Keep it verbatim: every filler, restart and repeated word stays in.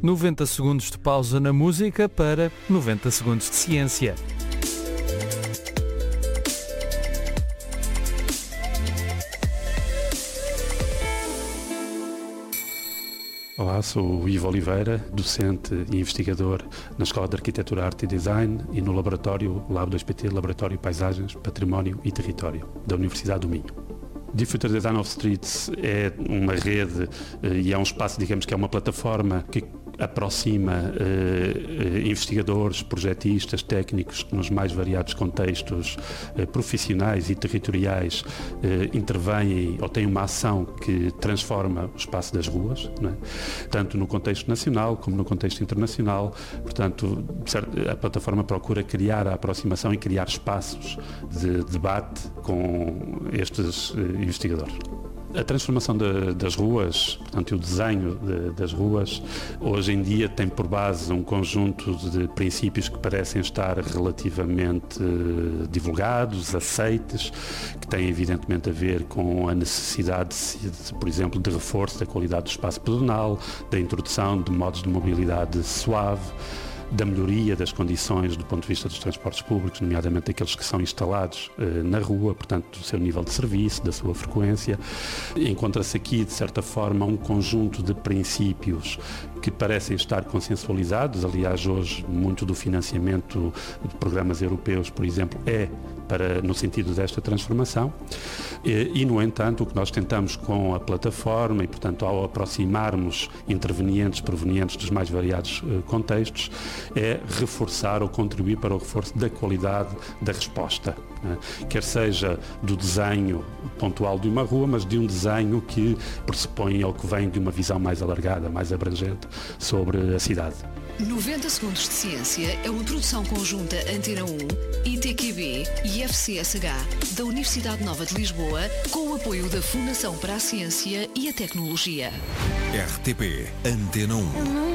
noventa segundos de pausa na música para noventa segundos de ciência. Olá, sou o Ivo Oliveira, docente e investigador na Escola de Arquitetura, Arte e Design e no laboratório Lab dois P T, Laboratório Paisagens, Património e Território, da Universidade do Minho. Diffuser Design of Streets é uma rede e é um espaço, digamos que é uma plataforma que aproxima eh, investigadores, projetistas, técnicos que nos mais variados contextos eh, profissionais e territoriais eh, intervêm ou têm uma ação que transforma o espaço das ruas, não é? Tanto no contexto nacional como no contexto internacional. Portanto, a plataforma procura criar a aproximação e criar espaços de debate com estes eh, investigadores. A transformação de, das ruas, portanto, o desenho de, das ruas, hoje em dia tem por base um conjunto de princípios que parecem estar relativamente eh, divulgados, aceites, que têm evidentemente a ver com a necessidade, de, de, por exemplo, de reforço da qualidade do espaço pedonal, da introdução de modos de mobilidade suave, da melhoria das condições do ponto de vista dos transportes públicos, nomeadamente aqueles que são instalados eh, na rua, portanto, do seu nível de serviço, da sua frequência. Encontra-se aqui, de certa forma, um conjunto de princípios que parecem estar consensualizados. Aliás, hoje, muito do financiamento de programas europeus, por exemplo, é para, no sentido desta transformação. E, e, no entanto, o que nós tentamos com a plataforma e, portanto, ao aproximarmos intervenientes provenientes dos mais variados eh, contextos, é reforçar ou contribuir para o reforço da qualidade da resposta, né? Quer seja do desenho pontual de uma rua, mas de um desenho que pressupõe ou que vem de uma visão mais alargada, mais abrangente sobre a cidade. noventa segundos de ciência é uma produção conjunta Antena um, I T Q B e F C S H da Universidade Nova de Lisboa, com o apoio da Fundação para a Ciência e a Tecnologia. R T P Antena um.